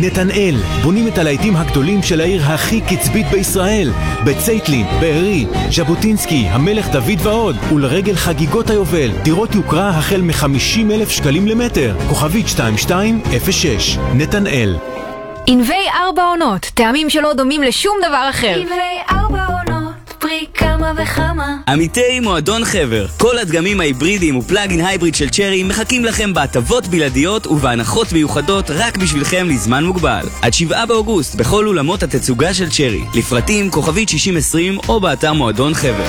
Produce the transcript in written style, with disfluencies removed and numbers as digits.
נתנאל, בונים את הלהיטים הגדולים של העיר הכי קצבית בישראל. בצייטלין, בארי, ז'בוטינסקי, המלך דוד ועוד. ולרגל חגיגות היובל, דירות יוקרה החל מ-50,000 שקלים למטר. כוכבית 2206, נתנאל. ענבי 4 עונות, טעמים שלא דומים לשום דבר אחר. ענבי 4 עונות, פרי כמה וכמה. עמיתי מועדון חבר, כל הדגמים ההיברידיים ופלאגין הייבריד של צ'רי מחכים לכם בהטבות בלעדיות ובהנחות מיוחדות רק בשבילכם לזמן מוגבל. עד 7 באוגוסט בכל אולמות התצוגה של צ'רי. לפרטים כוכבית 6020 או באתר מועדון חבר.